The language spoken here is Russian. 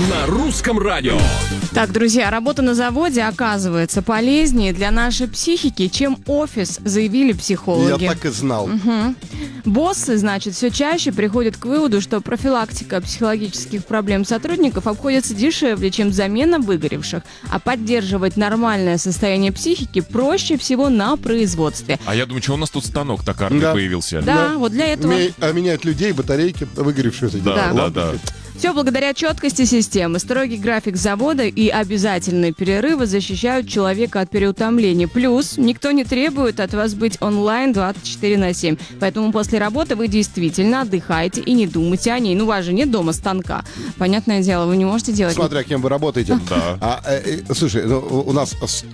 на Русском радио. Так, друзья, работа на заводе оказывается полезнее для нашей психики, чем офис, заявили психологи. Я так и знал. Боссы, значит, все чаще приходят к выводу, что профилактика психологических проблем сотрудников обходится дешевле, чем замена выгоревших, а поддерживать нормальное состояние психики проще всего на производстве. А я думаю, что у нас тут станок токарный Да. появился. Да, вот для этого... Меняют людей, батарейки, выгоревшие эти. Да. Все благодаря четкости системы. Строгий график завода и обязательные перерывы защищают человека от переутомления. Плюс никто не требует от вас быть онлайн 24/7. Поэтому после работы вы действительно отдыхаете и не думайте о ней. Ну, у вас же нет дома станка. Понятное дело, вы не можете делать... Смотря кем вы работаете. Да. Слушай, у нас